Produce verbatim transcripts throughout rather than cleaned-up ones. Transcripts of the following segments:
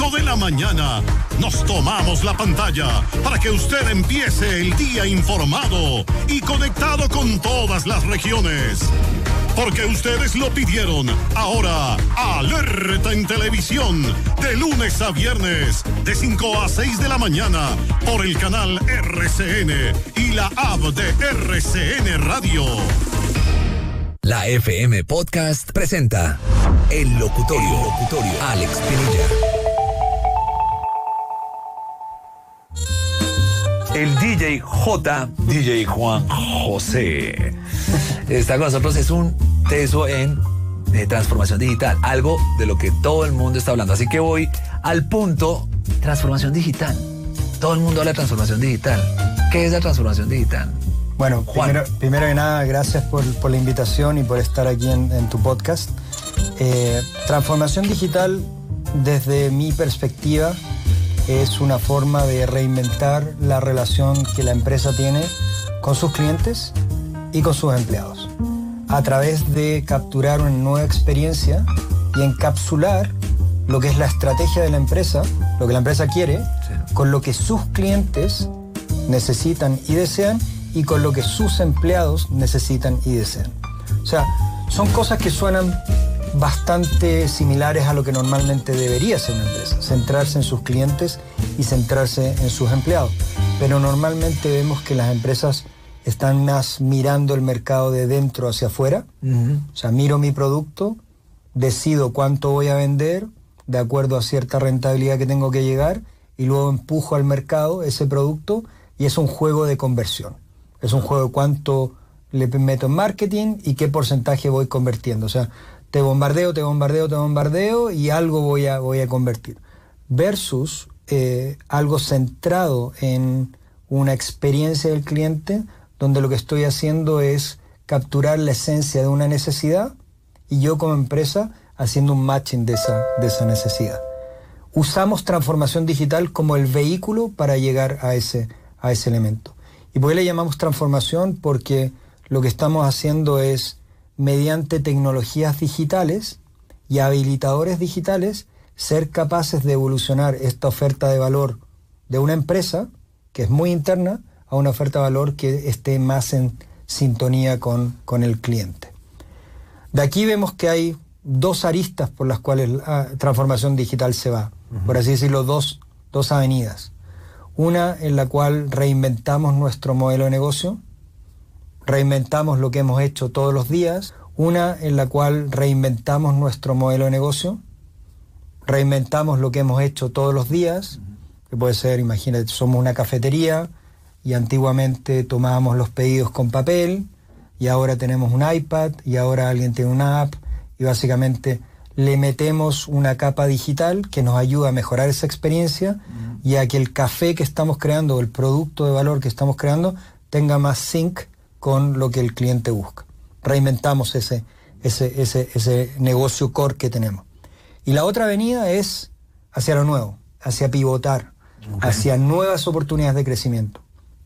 cinco de la mañana nos tomamos la pantalla para que usted empiece el día informado y conectado con todas las regiones. Porque ustedes lo pidieron. Ahora, Alerta en Televisión, de lunes a viernes, de cinco a seis de la mañana, por el canal R C N y la app de R C N Radio. La F M Podcast presenta El Locutorio, El Locutorio, Alex Pinilla. El D J J, D J Juan José, está con nosotros. Es un teso en eh, transformación digital, algo de lo que todo el mundo está hablando. Así que voy al punto. Transformación digital. Todo el mundo habla de transformación digital. ¿Qué es la transformación digital? Bueno, primero, primero que nada, gracias por, por la invitación y por estar aquí en, en tu podcast. Eh, transformación digital, desde mi perspectiva, es una forma de reinventar la relación que la empresa tiene con sus clientes y con sus empleados, a través de capturar una nueva experiencia y encapsular lo que es la estrategia de la empresa, lo que la empresa quiere, sí, con lo que sus clientes necesitan y desean, y con lo que sus empleados necesitan y desean. O sea, son cosas que suenan bastante similares a lo que normalmente debería ser una empresa: centrarse en sus clientes y centrarse en sus empleados. Pero normalmente vemos que las empresas están más mirando el mercado de dentro hacia afuera. Uh-huh. O sea, miro mi producto, decido cuánto voy a vender de acuerdo a cierta rentabilidad que tengo que llegar, y luego empujo al mercado ese producto, y es un juego de conversión. Es un juego de cuánto le meto en marketing y qué porcentaje voy convirtiendo. O sea, te bombardeo, te bombardeo, te bombardeo y algo voy a, voy a convertir. Versus eh, algo centrado en una experiencia del cliente, donde lo que estoy haciendo es capturar la esencia de una necesidad y yo como empresa haciendo un matching de esa, de esa necesidad. Usamos transformación digital como el vehículo para llegar a ese, a ese elemento. ¿Y por qué le llamamos transformación? Porque lo que estamos haciendo es, mediante tecnologías digitales y habilitadores digitales, ser capaces de evolucionar esta oferta de valor de una empresa, que es muy interna, a una oferta de valor que esté más en sintonía con, con el cliente. De aquí vemos que hay dos aristas por las cuales la transformación digital se va, uh-huh. por así decirlo, dos, dos avenidas. Una en la cual reinventamos nuestro modelo de negocio, reinventamos lo que hemos hecho todos los días. Una en la cual reinventamos nuestro modelo de negocio, reinventamos lo que hemos hecho todos los días, que puede ser, imagínate, somos una cafetería y antiguamente tomábamos los pedidos con papel y ahora tenemos un iPad y ahora alguien tiene una app y básicamente le metemos una capa digital que nos ayuda a mejorar esa experiencia uh-huh. y a que el café que estamos creando o el producto de valor que estamos creando tenga más sync con lo que el cliente busca. Reinventamos ese, ese, ese, ese negocio core que tenemos. Y la otra avenida es hacia lo nuevo, hacia pivotar, okay. hacia nuevas oportunidades de crecimiento.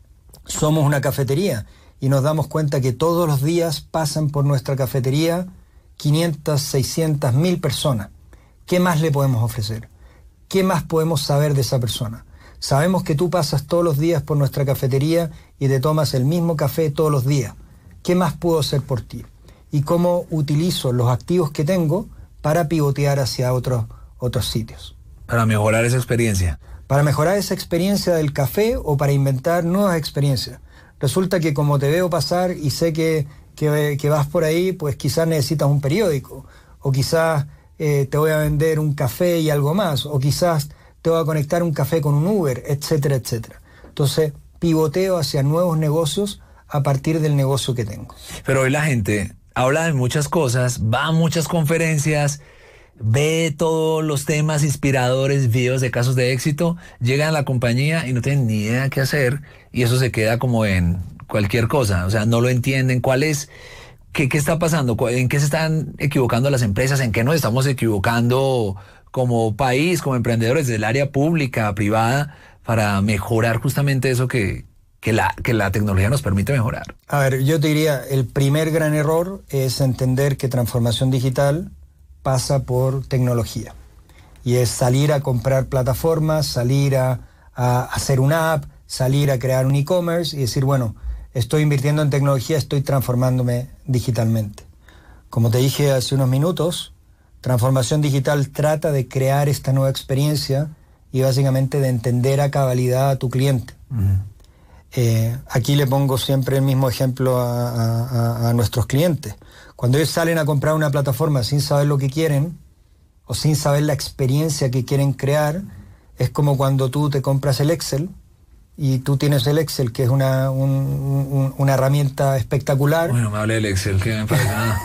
Somos una cafetería y nos damos cuenta que todos los días pasan por nuestra cafetería quinientas, seiscientas, mil personas. ¿Qué más le podemos ofrecer? ¿Qué más podemos saber de esa persona? Sabemos que tú pasas todos los días por nuestra cafetería y te tomas el mismo café todos los días. ¿Qué más puedo hacer por ti? Y cómo utilizo los activos que tengo para pivotear hacia otros, otros sitios. Para mejorar esa experiencia. Para mejorar esa experiencia del café o para inventar nuevas experiencias. Resulta que como te veo pasar y sé que, que, que vas por ahí, pues quizás necesitas un periódico, o quizás eh, te voy a vender un café y algo más, o quizás te voy a conectar un café con un Uber, etcétera, etcétera. Entonces, pivoteo hacia nuevos negocios a partir del negocio que tengo. Pero hoy la gente habla de muchas cosas, va a muchas conferencias, ve todos los temas inspiradores, videos de casos de éxito, llegan a la compañía y no tienen ni idea qué hacer, y eso se queda como en cualquier cosa. O sea, no lo entienden. ¿Cuál es? ¿Qué, qué está pasando? ¿En qué se están equivocando las empresas? ¿En qué nos estamos equivocando como país, como emprendedores del área pública, privada, para mejorar justamente eso que, que, la, que la tecnología nos permite mejorar? A ver, yo te diría, el primer gran error es entender que transformación digital pasa por tecnología. Y es salir a comprar plataformas, salir a, a hacer una app, salir a crear un e-commerce y decir, bueno, estoy invirtiendo en tecnología, estoy transformándome digitalmente. Como te dije hace unos minutos, transformación digital trata de crear esta nueva experiencia y básicamente de entender a cabalidad a tu cliente. Uh-huh. Eh, aquí le pongo siempre el mismo ejemplo a, a, a nuestros clientes. Cuando ellos salen a comprar una plataforma sin saber lo que quieren o sin saber la experiencia que quieren crear, es como cuando tú te compras el Excel y tú tienes el Excel, que es una, un, un, una herramienta espectacular. Bueno, me hablé del Excel, que me parece nada.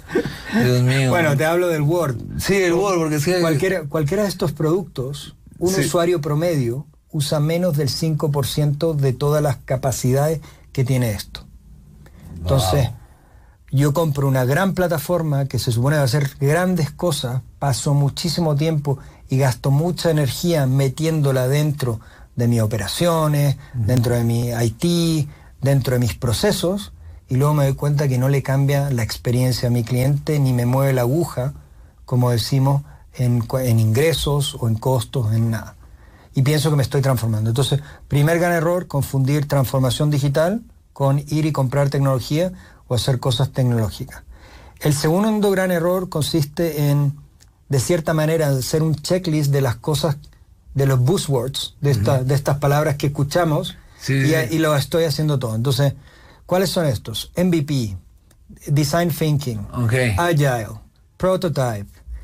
Dios mío. Bueno, te hablo del Word. Sí, el Word, porque es que... Cualquiera, cualquiera de estos productos, un sí. usuario promedio usa menos del cinco por ciento de todas las capacidades que tiene esto. Entonces, wow. Yo compro una gran plataforma que se supone va a hacer grandes cosas, paso muchísimo tiempo y gasto mucha energía metiéndola dentro de mis operaciones, uh-huh. dentro de mi I T, dentro de mis procesos, y luego me doy cuenta que no le cambia la experiencia a mi cliente ni me mueve la aguja, como decimos, en, en ingresos o en costos, en nada. Y pienso que me estoy transformando. Entonces, primer gran error, confundir transformación digital con ir y comprar tecnología o hacer cosas tecnológicas. El segundo gran error consiste en, de cierta manera, hacer un checklist de las cosas, de los buzzwords, de, esta, uh-huh. de estas palabras que escuchamos, sí, y, sí. y lo estoy haciendo todo. Entonces, ¿cuáles son estos? M V P, Design Thinking, okay. Agile, Prototype,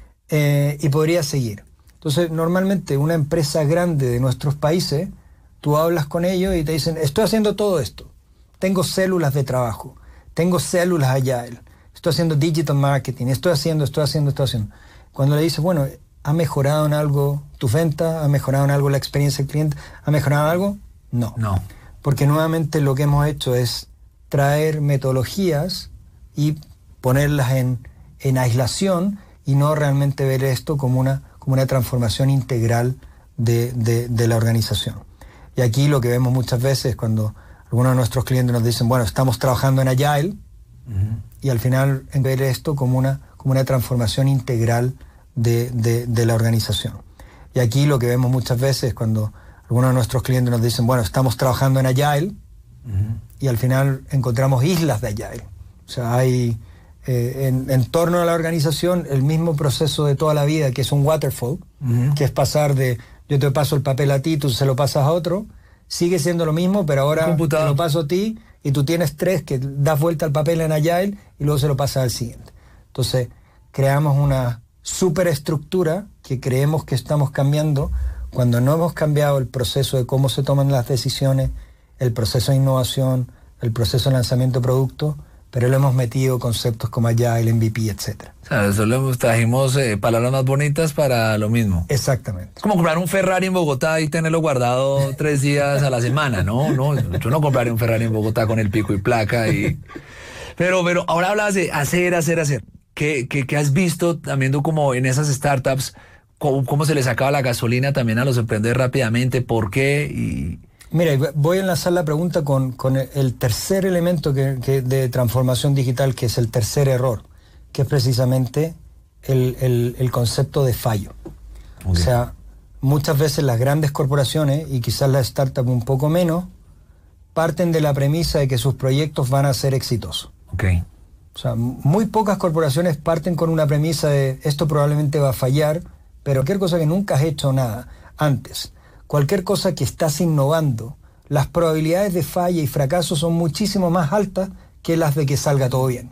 eh, y podría seguir. Entonces, normalmente una empresa grande de nuestros países, tú hablas con ellos y te dicen, estoy haciendo todo esto. Tengo células de trabajo, tengo células Agile, estoy haciendo digital marketing, estoy haciendo, estoy haciendo, estoy haciendo. Cuando le dices, bueno, ¿ha mejorado en algo tu venta? ¿Ha mejorado en algo la experiencia del cliente? ¿Ha mejorado algo? No. No. Porque nuevamente lo que hemos hecho es traer metodologías y ponerlas en, en aislación y no realmente ver esto como una, como una transformación integral de, de, de la organización. Y aquí lo que vemos muchas veces cuando algunos de nuestros clientes nos dicen, bueno, estamos trabajando en Agile, uh-huh. y al final en ver esto como una, como una transformación integral de, de, de la organización. Y aquí lo que vemos muchas veces cuando algunos de nuestros clientes nos dicen, bueno, estamos trabajando en Agile, uh-huh. y al final encontramos islas de Agile. O sea, hay eh, en, en torno a la organización el mismo proceso de toda la vida, que es un waterfall, uh-huh. que es pasar de, yo te paso el papel a ti, tú se lo pasas a otro, sigue siendo lo mismo, pero ahora te lo paso a ti y tú tienes tres que das vuelta al papel en Agile y luego se lo pasas al siguiente. Entonces, creamos una superestructura que creemos que estamos cambiando cuando no hemos cambiado el proceso de cómo se toman las decisiones, el proceso de innovación, el proceso de lanzamiento de productos, pero le hemos metido conceptos como Agile, M V P, etcétera. O sea, solo trajimos eh, palabras más bonitas para lo mismo. Exactamente. Es como comprar un Ferrari en Bogotá y tenerlo guardado tres días a la semana, ¿no? No, yo no compraría un Ferrari en Bogotá con el pico y placa. Y... Pero, pero ahora hablas de hacer, hacer, hacer. ¿Qué, qué, qué has visto también tú como en esas startups? ¿Cómo, cómo se les acaba la gasolina también a los emprendedores rápidamente? ¿Por qué? Y... Mira, voy a enlazar la pregunta con, con el tercer elemento que, que de transformación digital, que es el tercer error, que es precisamente el, el, el concepto de fallo. Okay. O sea, muchas veces las grandes corporaciones, y quizás las startups un poco menos, parten de la premisa de que sus proyectos van a ser exitosos. Okay. O sea, muy pocas corporaciones parten con una premisa de esto probablemente va a fallar, pero cualquier cosa que nunca has hecho nada antes, cualquier cosa que estás innovando, las probabilidades de falla y fracaso son muchísimo más altas que las de que salga todo bien.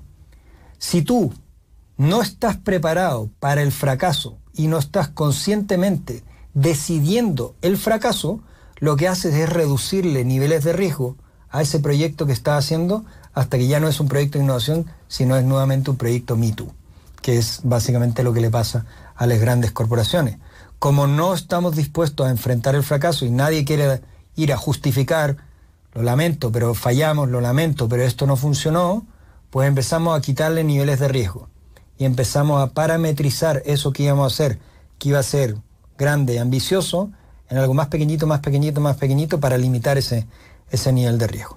Si tú no estás preparado para el fracaso y no estás conscientemente decidiendo el fracaso, lo que haces es reducirle niveles de riesgo a ese proyecto que estás haciendo hasta que ya no es un proyecto de innovación, sino es nuevamente un proyecto Me Too, que es básicamente lo que le pasa a las grandes corporaciones. Como no estamos dispuestos a enfrentar el fracaso y nadie quiere ir a justificar, lo lamento, pero fallamos, lo lamento, pero esto no funcionó, pues empezamos a quitarle niveles de riesgo y empezamos a parametrizar eso que íbamos a hacer, que iba a ser grande y ambicioso, en algo más pequeñito, más pequeñito, más pequeñito, para limitar ese, ese nivel de riesgo.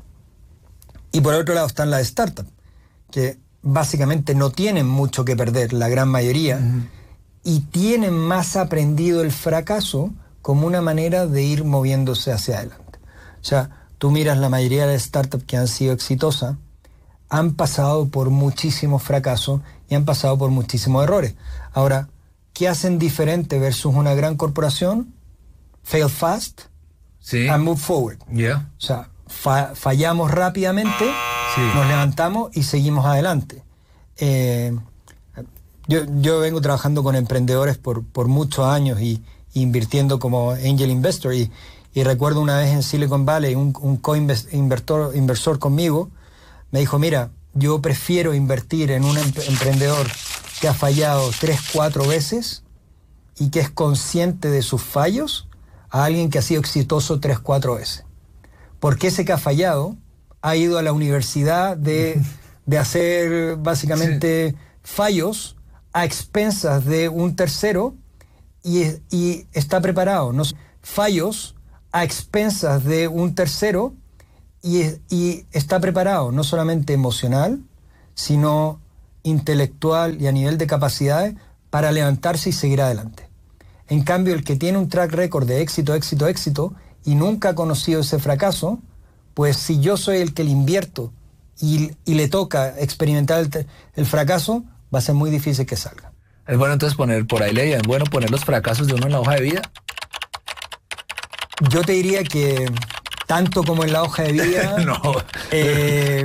Y por otro lado están las startups, que básicamente no tienen mucho que perder, la gran mayoría, uh-huh. y tienen más aprendido el fracaso como una manera de ir moviéndose hacia adelante. O sea, tú miras la mayoría de startups que han sido exitosas, han pasado por muchísimos fracasos y han pasado por muchísimos errores. Ahora, ¿qué hacen diferente versus una gran corporación? Fail fast Sí. and move forward. Yeah. O sea, fa- fallamos rápidamente, Sí. nos levantamos y seguimos adelante. Eh, yo, yo vengo trabajando con emprendedores por, por muchos años y, y invirtiendo como angel investor y, y recuerdo una vez en Silicon Valley un, un co-inversor inversor conmigo me dijo, mira, yo prefiero invertir en un em- emprendedor que ha fallado tres, cuatro veces y que es consciente de sus fallos a alguien que ha sido exitoso tres, cuatro veces. Porque ese que ha fallado ha ido a la universidad de, de hacer básicamente sí. fallos a expensas de un tercero y, y está preparado. ¿No? Fallos a expensas de un tercero y, y está preparado, no solamente emocional, sino intelectual y a nivel de capacidades para levantarse y seguir adelante. En cambio, el que tiene un track record de éxito, éxito, éxito y nunca ha conocido ese fracaso, pues si yo soy el que le invierto y, y le toca experimentar el, el fracaso, va a ser muy difícil que salga. Es bueno entonces poner, por ahí leía, es bueno poner los fracasos de uno en la hoja de vida. Yo te diría que tanto como en la hoja de vida... no. Eh,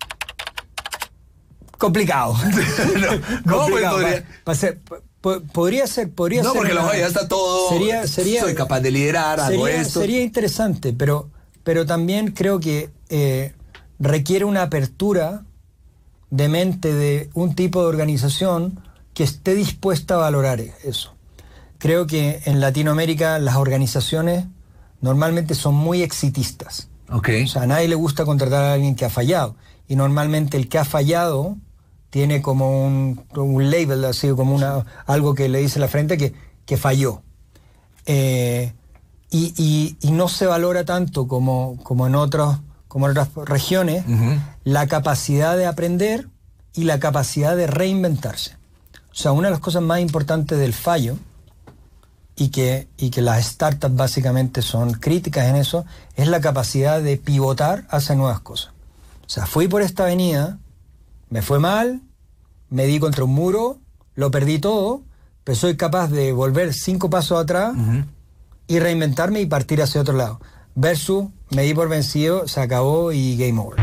complicado. no, complicado. Pues podría... Va, va a ser, po, podría ser, podría no, ser... No, porque una, la hoja de vida está todo... Sería, sería, soy capaz de liderar, hago sería, esto. Sería interesante, pero, pero también creo que eh, requiere una apertura de mente de un tipo de organización que esté dispuesta a valorar eso. Creo que en Latinoamérica las organizaciones normalmente son muy exitistas. Okay. O sea, a nadie le gusta contratar a alguien que ha fallado. Y normalmente el que ha fallado tiene como un, un label, así como una, algo que le dice a la frente que, que falló. Eh, y, y, y no se valora tanto como, como, en otros, como en otras regiones uh-huh. la capacidad de aprender y la capacidad de reinventarse. O sea, una de las cosas más importantes del fallo y que, y que las startups básicamente son críticas en eso, es la capacidad de pivotar hacia nuevas cosas. O sea, fui por esta avenida, me fue mal, me di contra un muro, lo perdí todo, pero soy capaz de volver cinco pasos atrás uh-huh. y reinventarme y partir hacia otro lado. Versus, me di por vencido, se acabó y game over.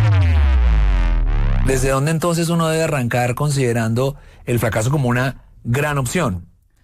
¿Desde dónde entonces uno debe arrancar considerando el fracaso como una gran opción?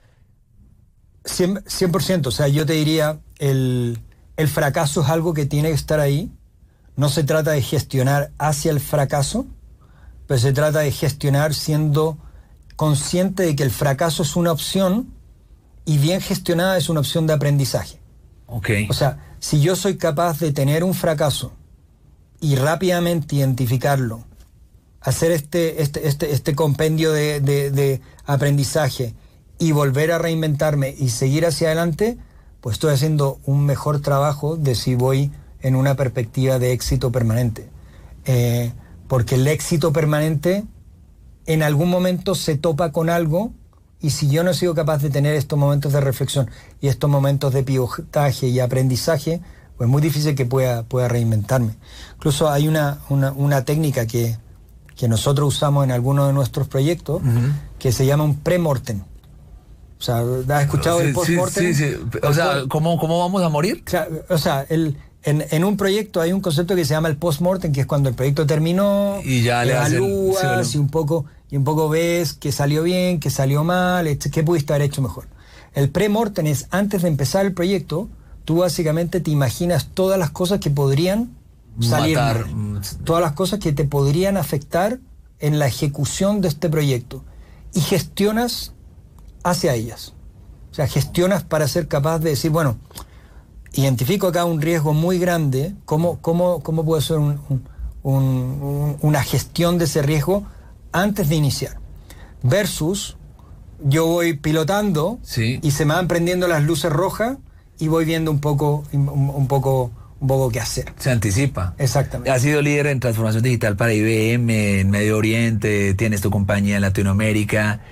cien por ciento, o sea, yo te diría, el, el fracaso es algo que tiene que estar ahí. No se trata de gestionar hacia el fracaso, pero se trata de gestionar siendo consciente de que el fracaso es una opción y bien gestionada es una opción de aprendizaje. Okay. O sea, si yo soy capaz de tener un fracaso y rápidamente identificarlo, hacer este, este, este, este compendio de, de, de aprendizaje y volver a reinventarme y seguir hacia adelante, pues estoy haciendo un mejor trabajo de si voy en una perspectiva de éxito permanente. Eh, porque el éxito permanente en algún momento se topa con algo y si yo no he sido capaz de tener estos momentos de reflexión y estos momentos de pivotaje y aprendizaje, pues es muy difícil que pueda, pueda reinventarme. Incluso hay una, una, una técnica que, que nosotros usamos en algunos de nuestros proyectos uh-huh. que se llama un pre-mortem. O sea, ¿has escuchado sí, el post-mortem? Sí, sí, sí. O sea, ¿cómo, ¿cómo vamos a morir? O sea, o sea el, en, en un proyecto hay un concepto que se llama el post-mortem, que es cuando el proyecto terminó, y ya le evalúas hacen, sí, y, un poco, y un poco ves que salió bien, que salió mal, qué pudiste haber hecho mejor. El pre-mortem es antes de empezar el proyecto, tú básicamente te imaginas todas las cosas que podrían salir Matar. mal, todas las cosas que te podrían afectar en la ejecución de este proyecto y gestionas hacia ellas. O sea, gestionas para ser capaz de decir, bueno, identifico acá un riesgo muy grande, ¿cómo, cómo, cómo puedo hacer un, un, un, una gestión de ese riesgo antes de iniciar? Versus, yo voy pilotando sí. y se me van prendiendo las luces rojas y voy viendo un poco, un, un poco, un poco qué hacer. Se anticipa. Exactamente. Has sido líder en transformación digital para I B M, en Medio Oriente, tienes tu compañía en Latinoamérica.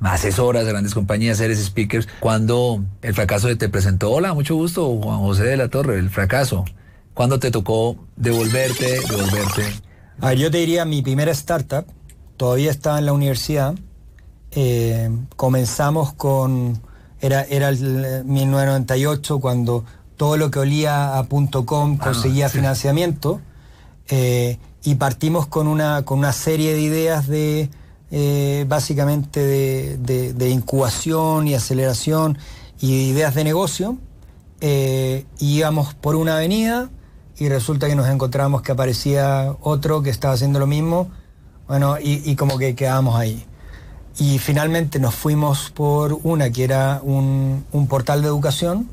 asesoras de grandes compañías, eres speakers. Cuando el fracaso te presentó, hola, mucho gusto, Juan José de la Torre, el fracaso. ¿Cuándo te tocó devolverte, devolverte? A ver, yo te diría, mi primera startup, todavía estaba en la universidad, eh, comenzamos con, era, era el mil novecientos noventa y ocho, cuando todo lo que olía a .com conseguía ah, sí. financiamiento, eh, y partimos con una, con una serie de ideas de, eh, básicamente de, de, de incubación y aceleración y ideas de negocio, eh, y íbamos por una avenida y resulta que nos encontramos que aparecía otro que estaba haciendo lo mismo, bueno, y, y como que quedábamos ahí. Y finalmente nos fuimos por una que era un, un portal de educación.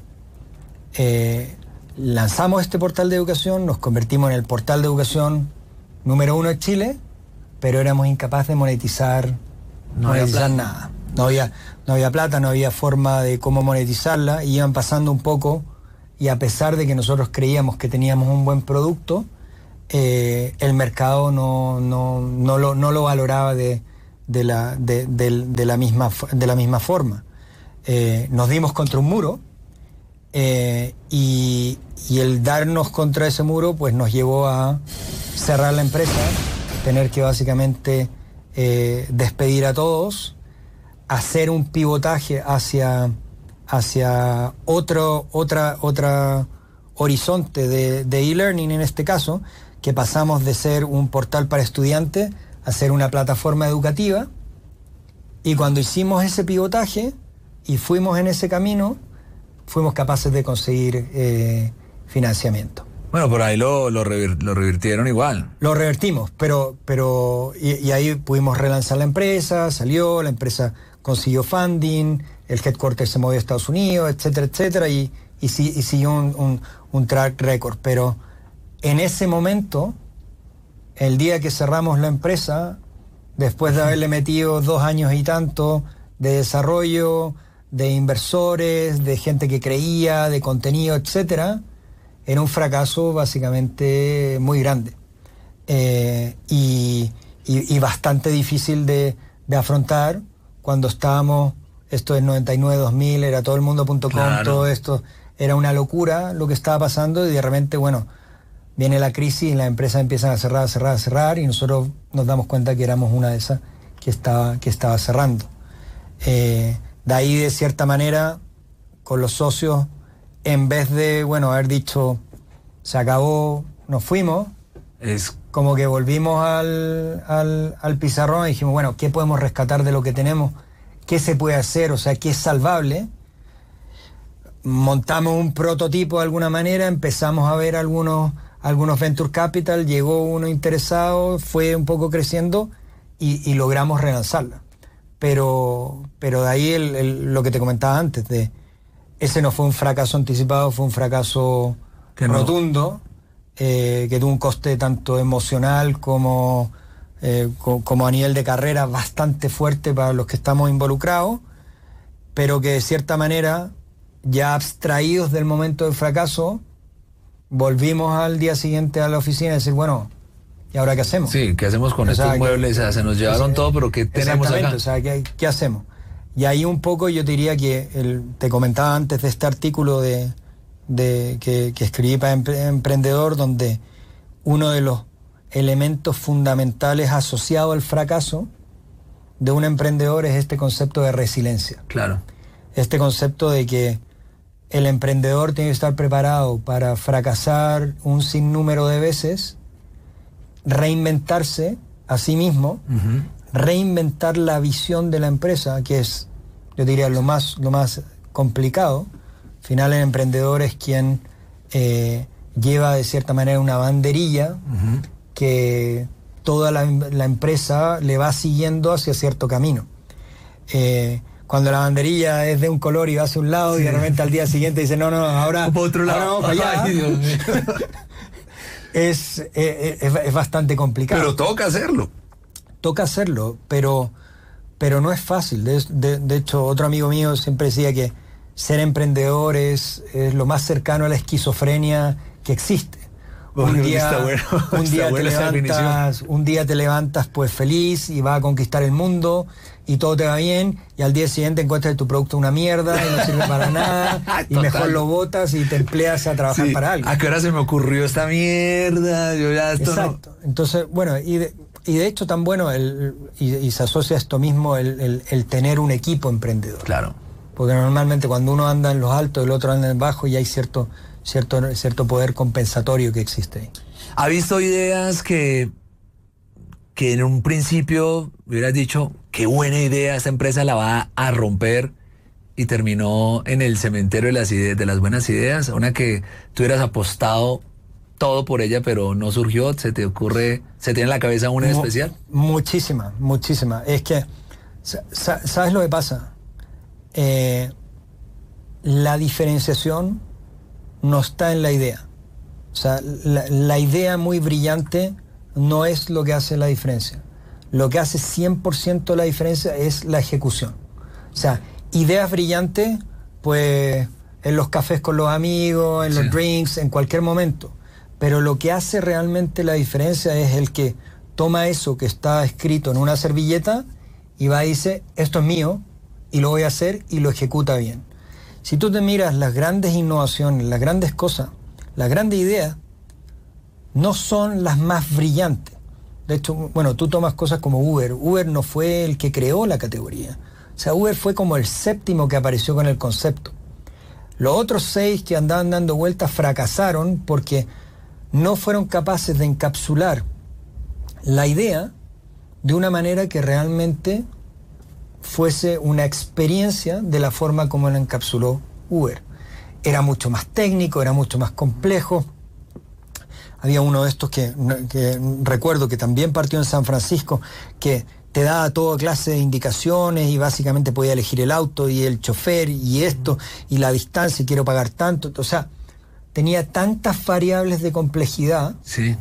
Eh, lanzamos este portal de educación, nos convertimos en el portal de educación número uno de Chile, pero éramos incapaces de monetizar, no monetizar nada. No había, no había plata, no había forma de cómo monetizarla, y iban pasando un poco, y a pesar de que nosotros creíamos que teníamos un buen producto, eh, el mercado no, no, no, lo, no lo valoraba de, de, la, de, de, de, la misma, de la misma forma. Eh, nos dimos contra un muro, eh, y, y el darnos contra ese muro pues nos llevó a cerrar la empresa, tener que básicamente eh, despedir a todos, hacer un pivotaje hacia, hacia otro otra, otra horizonte de, de e-learning, en este caso, que pasamos de ser un portal para estudiantes a ser una plataforma educativa. Y cuando hicimos ese pivotaje y fuimos en ese camino, fuimos capaces de conseguir eh, financiamiento. Bueno, por ahí lo, lo, revir, lo revirtieron igual. Lo revertimos, pero, pero y, y ahí pudimos relanzar la empresa, salió, la empresa consiguió funding, el headquarter se movió a Estados Unidos, etcétera, etcétera, y, y, y siguió un, un, un track record. Pero en ese momento, el día que cerramos la empresa, después de haberle metido dos años y tanto de desarrollo, de inversores, de gente que creía, de contenido, etcétera, era un fracaso básicamente muy grande, eh, y, y, y bastante difícil de, de afrontar cuando estábamos, esto es noventa y nueve, dos mil, era todo el mundo punto com, claro. Todo esto era una locura lo que estaba pasando, y de repente, bueno, viene la crisis y las empresas empiezan a cerrar, a cerrar, a cerrar, y nosotros nos damos cuenta que éramos una de esas que estaba, que estaba cerrando. Eh, de ahí, de cierta manera, con los socios, en vez de, bueno, haber dicho, se acabó, nos fuimos, es como que volvimos al, al, al pizarrón y dijimos, bueno, ¿qué podemos rescatar de lo que tenemos? ¿Qué se puede hacer? O sea, ¿qué es salvable? Montamos un prototipo de alguna manera, empezamos a ver algunos, algunos venture capital, llegó uno interesado, fue un poco creciendo y, y logramos relanzarla. Pero, pero de ahí el, el, lo que te comentaba antes, de ese no fue un fracaso anticipado, fue un fracaso que rotundo, no. eh, que tuvo un coste tanto emocional como, eh, co como a nivel de carrera bastante fuerte para los que estamos involucrados, pero que de cierta manera, ya abstraídos del momento del fracaso, volvimos al día siguiente a la oficina y decir, bueno, ¿y ahora qué hacemos? Sí, ¿qué hacemos con o estos sea, muebles? Que, se nos llevaron todo, pero ¿qué tenemos acá? O sea, ¿qué, qué hacemos? Y ahí un poco yo te diría que, el, te comentaba antes de este artículo de, de, que, que escribí para Emprendedor, donde uno de los elementos fundamentales asociados al fracaso de un emprendedor es este concepto de resiliencia. Claro. Este concepto de que el emprendedor tiene que estar preparado para fracasar un sinnúmero de veces, reinventarse a sí mismo, uh-huh. reinventar la visión de la empresa, que es, yo diría, lo más, lo más complicado. Al final el emprendedor es quien eh, lleva de cierta manera una banderilla uh-huh. que toda la, la empresa le va siguiendo hacia cierto camino. Eh, cuando la banderilla es de un color y va hacia un lado, sí. y de repente al día siguiente dice, no, no, ahora, para otro lado. Ahora vamos para allá. Ay, Dios mío. Es, es, es bastante complicado. Pero toca hacerlo. Toca hacerlo, pero, pero no es fácil. De, de, de hecho, otro amigo mío siempre decía que ser emprendedor es, es lo más cercano a la esquizofrenia que existe. Un día, está bueno, un, está día te buena esa levantas, un día te levantas pues feliz y vas a conquistar el mundo y todo te va bien, y al día siguiente encuentras que tu producto es una mierda y no sirve para nada y Total. mejor lo botas y te empleas a trabajar Sí. para algo. ¿A qué hora se me ocurrió esta mierda? Yo ya esto no- Exacto. Entonces, bueno, y de, y de hecho tan bueno, el, y, y se asocia a esto mismo el, el, el tener un equipo emprendedor. Claro. Porque normalmente cuando uno anda en los altos, el otro anda en el bajo, y hay cierto, cierto, cierto poder compensatorio que existe ahí. ¿Ha visto ideas que, que en un principio hubieras dicho, qué buena idea, esta empresa la va a romper, y terminó en el cementerio de las ideas, de las buenas ideas? Una que tú hubieras apostado todo por ella, pero no surgió. ¿Se te ocurre, se tiene en la cabeza una en Mu- especial? Muchísima, muchísima. Es que, sa- sa- ¿sabes lo que pasa? Eh, la diferenciación no está en la idea. O sea, la, la idea muy brillante no es lo que hace la diferencia. Lo que hace cien por ciento la diferencia es la ejecución. O sea, ideas brillantes, pues en los cafés con los amigos, en Sí. los drinks, en cualquier momento. Pero lo que hace realmente la diferencia es el que toma eso que está escrito en una servilleta y va y dice, esto es mío y lo voy a hacer, y lo ejecuta bien. Si tú te miras las grandes innovaciones, las grandes cosas, las grandes ideas, no son las más brillantes. De hecho, bueno, tú tomas cosas como Uber. Uber no fue el que creó la categoría. O sea, Uber fue como el séptimo que apareció con el concepto. Los otros seis que andaban dando vueltas fracasaron porque no fueron capaces de encapsular la idea de una manera que realmente fuese una experiencia de la forma como la encapsuló Uber. Era mucho más técnico, era mucho más complejo. Había uno de estos que, que recuerdo que también partió en San Francisco, que te daba toda clase de indicaciones y básicamente podía elegir el auto y el chofer y esto y la distancia y quiero pagar tanto. O sea, tenía tantas variables de complejidad Sí.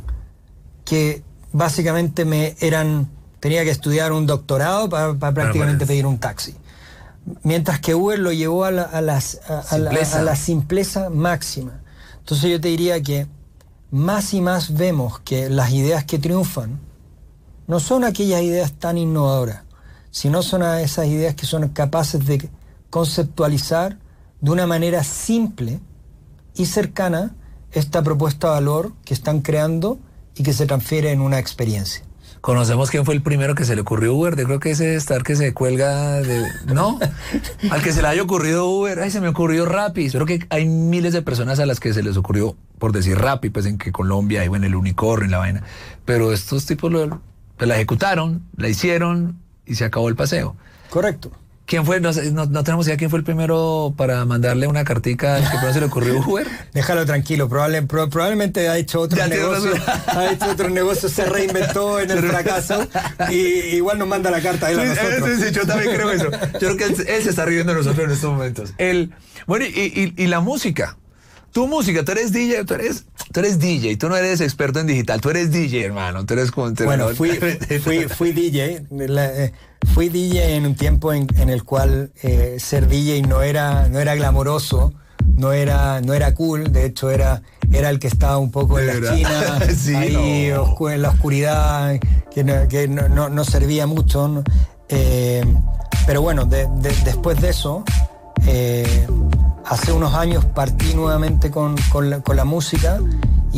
que básicamente me eran tenía que estudiar un doctorado para, para prácticamente bueno. pedir un taxi. Mientras que Uber lo llevó a la, a las, a, a la, Simpleza. a la simpleza máxima. Entonces yo te diría que más y más vemos que las ideas que triunfan no son aquellas ideas tan innovadoras, sino son a esas ideas que son capaces de conceptualizar de una manera simple y cercana esta propuesta de valor que están creando y que se transfiere en una experiencia. ¿Conocemos quién fue el primero que se le ocurrió Uber? Yo creo que ese estar que se cuelga de... ¿No? Al que se le haya ocurrido Uber, ay, se me ocurrió Rappi. Creo que hay miles de personas a las que se les ocurrió, por decir Rappi, pues en que Colombia, y bueno, el unicornio y la vaina. Pero estos tipos lo, pues, la ejecutaron, la hicieron y se acabó el paseo. Correcto. ¿Quién fue? No, sé, no, no tenemos idea quién fue el primero para mandarle una cartica al que primero se le ocurrió Uber. Déjalo tranquilo, probable, pro, probablemente ha hecho otros Ya tiene negocios, razón. ha hecho otros negocios, se reinventó en el fracaso y igual nos manda la carta a él a nosotros. Sí, sí, yo también creo eso. Yo creo que él, él se está riendo de nosotros en estos momentos. Él, bueno, y, y, y la música. Tu música, tú eres D J, tú eres, tú eres D J, tú no eres experto en digital, tú eres D J, hermano. Tú eres como, Bueno, fui, fui, fui D J, la, eh, fui D J en un tiempo en, en el cual eh, ser D J no era, no era glamoroso, no era, no era cool, de hecho era, era el que estaba un poco en la ¿verdad? esquina, Sí, ahí no. oscu- en la oscuridad, que no, que no, no, no servía mucho, ¿no? Eh, pero bueno, de, de, después de eso, eh, hace unos años partí nuevamente con, con, la, con la música